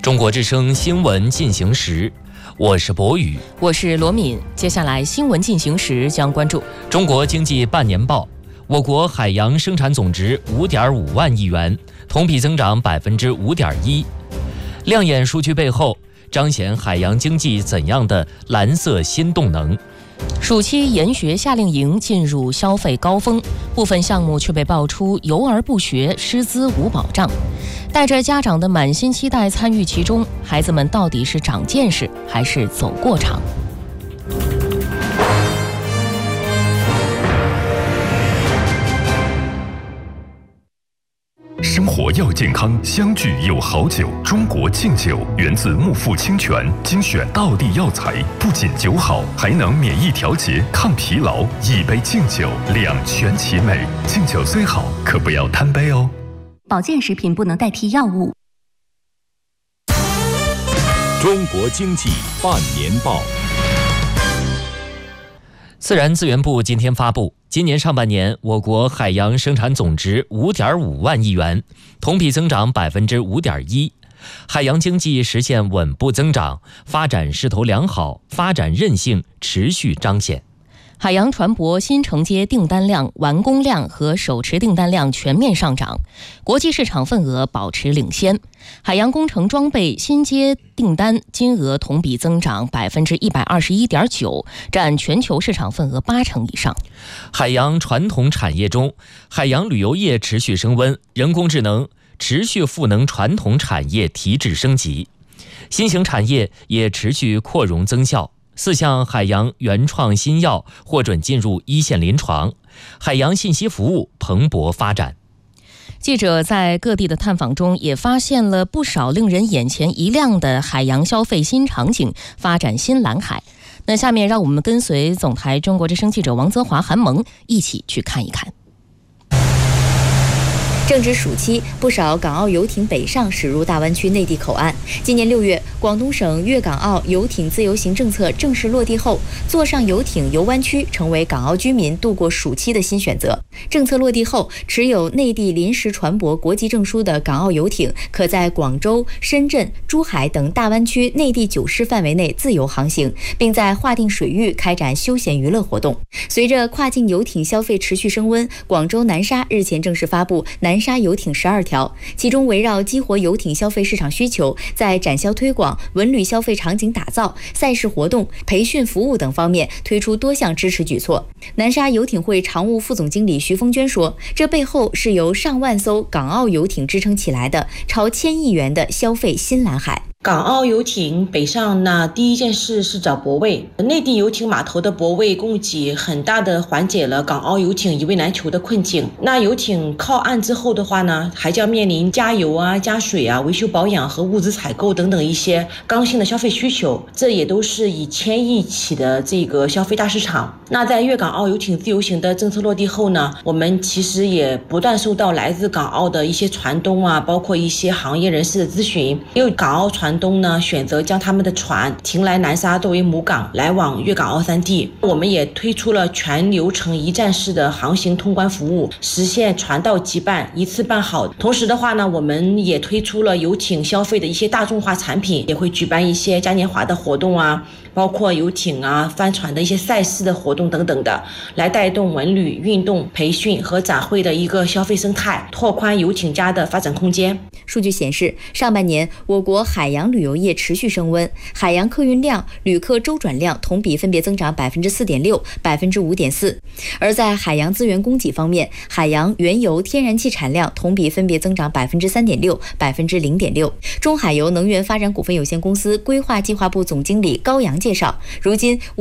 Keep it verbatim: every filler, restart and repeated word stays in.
中国之声新闻进行时，我是博宇， 我是罗敏。接下来新闻进行时将关注中国经济半年报。我国海洋生产总值五点五万亿元，同比增长百分之五点一。亮眼数据背后，彰显海洋经济怎样的蓝色新动能？ 暑期研学夏令营进入消费高峰，部分项目却被爆出游而不学，师资无保障。带着家长的满心期待参与其中，孩子们到底是长见识还是走过场？ 生活要健康，相聚有好酒。中国敬酒源自木富清泉，精选道地药材，不仅酒好，还能免疫调节、抗疲劳。一杯敬酒，两全其美。敬酒虽好，可不要贪杯哦。 保健食品不能代替药物。 中国经济半年报。 自然资源部今天发布，今年上半年我国海洋生产总值五点五万亿元，同比增长百分之五点一，海洋经济实现稳步增长，发展势头良好，发展韧性持续彰显。 海洋船舶新承接订单量、完工量和手持订单量全面上涨，国际市场份额保持领先。海洋工程装备新接订单金额同比增长百分之一百二十一点九，占全球市场份额八成以上。 海洋传统产业中，海洋旅游业持续升温，人工智能持续赋能传统产业提质升级，新型产业也持续扩容增效。四项海洋原创新药获准进入一线临床，海洋信息服务蓬勃发展。 记者在各地的探访中也发现了不少令人眼前一亮的海洋消费新场景，发展新蓝海。那下面让我们跟随总台中国之声记者王泽华、韩萌一起去看一看。 正值暑期，不少港澳游艇北上驶入大湾区内地口岸。今年六月，广东省粤港澳游艇自由行政策正式落地后，坐上游艇游湾区成为港澳居民度过暑期的新选择。政策落地后，持有内地临时船舶国籍证书的港澳游艇可在广州、深圳、珠海等大湾区内地九市范围内自由航行，并在划定水域开展休闲娱乐活动。随着跨境游艇消费持续升温，广州南沙日前正式发布南沙游艇十二条，其中围绕激活游艇消费市场需求，在展销推广、文旅消费场景打造、赛事活动、培训服务等方面推出多项支持举措。南沙游艇会常务副总经理徐峰娟说，这背后是由上万艘港澳游艇支撑起来的超千亿元的消费新蓝海。 港澳游艇北上呢，第一件事是找泊位。内地游艇码头的泊位供给很大的缓解了港澳游艇一位难求的困境。那游艇靠岸之后的话呢，还将面临加油啊、加水啊、维修保养和物资采购等等一些刚性的消费需求，这也都是以千亿起的这个消费大市场。那在粤港澳游艇自由行的政策落地后呢，我们其实也不断收到来自港澳的一些船东啊，包括一些行业人士的咨询，因为港澳船东呢选择将他们的船停来南沙作为母港，来往粤港澳三地。我们也推出了全流程一站式的航行通关服务，实现船到即办，一次办好。同时的话呢，我们也推出了游艇消费的一些大众化产品，也会举办一些嘉年华的活动啊，包括游艇啊、帆船的一些赛事的活动等等的，来带动文旅、运动、培训和展会的一个消费生态，拓宽游艇家的发展空间。 数据显示，上半年我国海洋旅游业持续升温，海洋客运量、旅客周转量同比分别增长百分之四点六、百分之五点四。而在海洋资源供给方面，海洋原油、天然气产量同比分别增长百分之三点六、百分之零点六。中海油能源发展股份有限公司规划计划部总经理高阳介绍，如今